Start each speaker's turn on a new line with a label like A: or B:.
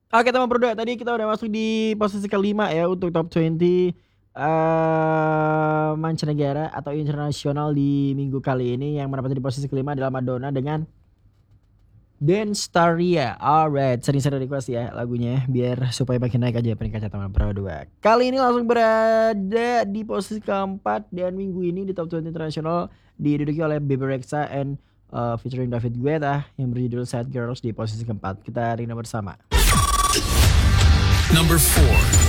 A: Oke teman berdua, tadi kita udah masuk di posisi kelima ya untuk top 20 mancanegara atau internasional di minggu kali ini. Yang menempati di posisi kelima adalah Madonna dengan Dance Staria. Alright, sering-sering request ya lagunya biar supaya makin naik aja peringkatnya teman berdua. Kali ini langsung berada di posisi keempat dan minggu ini di top 20 internasional diduduki oleh Bebe Rexha and featuring David Guetta yang berjudul Sad Girls di posisi keempat. Kita rindu bersama.
B: Number 4.